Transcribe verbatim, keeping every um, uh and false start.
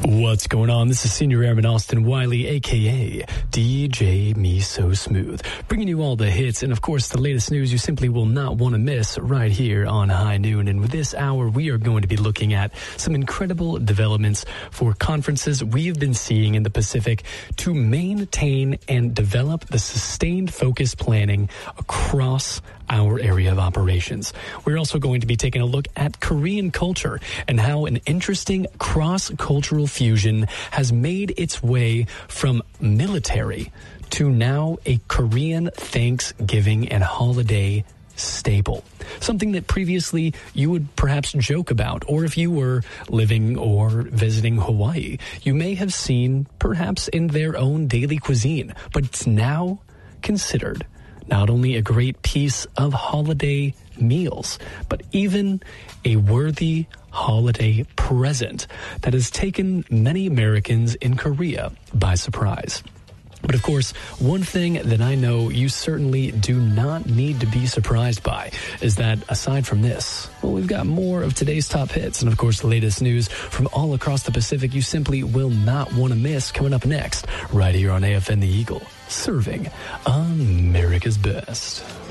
What's going on? This is Senior Airman Austin Wiley, a k a. D J Me So Smooth, bringing you all the hits and, of course, the latest news you simply will not want to miss right here on High Noon. And with this hour, we are going to be looking at some incredible developments for conferences we have been seeing in the Pacific to maintain and develop the sustained focus planning across our area of operations. We're also going to be taking a look at Korean culture and how an interesting cross-cultural fusion has made its way from military to now a Korean Thanksgiving and holiday staple. Something that previously you would perhaps joke about, or if you were living or visiting Hawaii, you may have seen perhaps in their own daily cuisine, but it's now considered not only a great piece of holiday meals, but even a worthy holiday present that has taken many Americans in Korea by surprise. But of course, one thing that I know you certainly do not need to be surprised by is that aside from this, well, we've got more of today's top hits and, of course, the latest news from all across the Pacific you simply will not want to miss coming up next right here on A F N The Eagle, serving America's best.